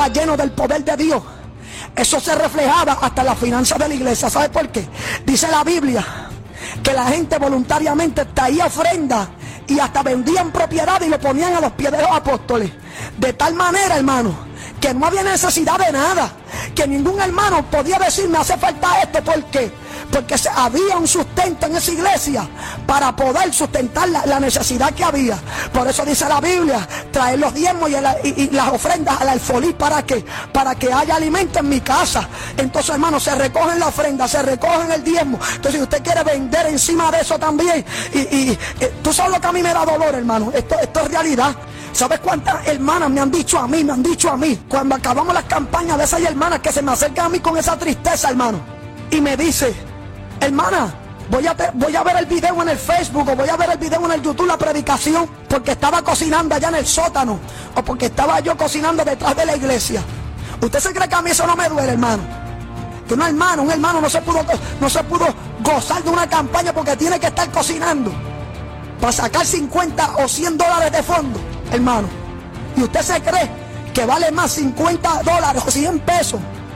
lleno del poder de Dios, eso se reflejaba hasta en las finanzas de la iglesia. ¿Sabe por qué? Dice la Biblia que la gente voluntariamente traía ofrenda y hasta vendían propiedad y lo ponían a los pies de los apóstoles. De tal manera, hermano, que no había necesidad de nada, que ningún hermano podía decir me hace falta esto. ¿Por qué? Porque había un sustento en esa iglesia para poder sustentar la necesidad que había. Por eso dice la Biblia, traer los diezmos y las ofrendas al alfolí. ¿Para qué? Para que haya alimento en mi casa. Entonces, hermano, se recogen la ofrenda, se recogen el diezmo. Entonces, si usted quiere vender encima de eso también, tú sabes lo que a mí me da dolor, hermano. Esto es realidad. ¿Sabes cuántas hermanas me han dicho a mí? Cuando acabamos las campañas, de esas hermanas que se me acercan a mí con esa tristeza, hermano, y me dice: hermana, voy a ver el video en el Facebook, o voy a ver el video en el YouTube, la predicación, porque estaba cocinando allá en el sótano, o porque estaba yo cocinando detrás de la iglesia. ¿Usted se cree que a mí eso no me duele, hermano? Que un hermano no se pudo gozar de una campaña porque tiene que estar cocinando para sacar 50 o 100 dólares de fondo, hermano. ¿Y usted se cree que vale más 50 dólares o 100 pesos?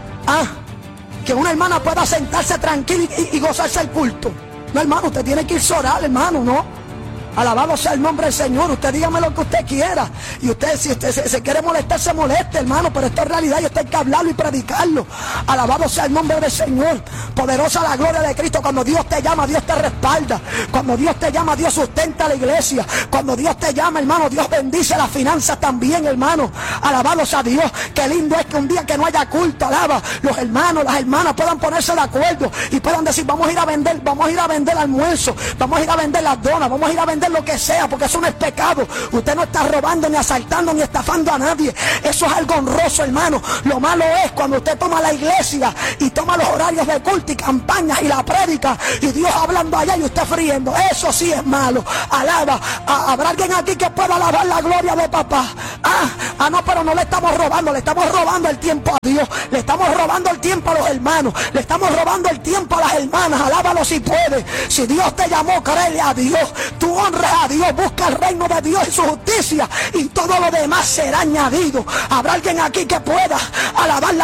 Que una hermana pueda sentarse tranquila y gozarse el culto. No, hermano, usted tiene que irse a orar, hermano, ¿no? Alabado sea el nombre del Señor. Usted dígame lo que usted quiera. Y usted, si usted se quiere molestar, se moleste, hermano. Pero esto es realidad y usted hay que hablarlo y predicarlo. Alabado sea el nombre del Señor. Poderosa la gloria de Cristo. Cuando Dios te llama, Dios te respalda. Cuando Dios te llama, Dios sustenta la iglesia. Cuando Dios te llama, hermano, Dios bendice las finanzas también, hermano. Alabado sea Dios. Qué lindo es que un día que no haya culto, alaba, los hermanos, las hermanas puedan ponerse de acuerdo y puedan decir: vamos a ir a vender almuerzo, vamos a ir a vender las donas, vamos a ir a vender lo que sea, porque eso no es pecado. Usted no está robando, ni asaltando, ni estafando a nadie. Eso es algo honroso, hermano. Lo malo es cuando usted toma la iglesia y toma los horarios de culto y campañas y la prédica y Dios hablando allá y usted friendo. Eso sí es malo. Alaba. ¿Habrá alguien aquí que pueda alabar la gloria de papá? No, pero no le estamos robando, le estamos robando el tiempo a Dios, le estamos robando el tiempo a los hermanos, le estamos robando el tiempo a las hermanas. Alábalo si puede. Si Dios te llamó, créele a Dios. Tú honras a Dios, busca el reino de Dios y su justicia, y todo lo demás será añadido. Habrá alguien aquí que pueda alabar la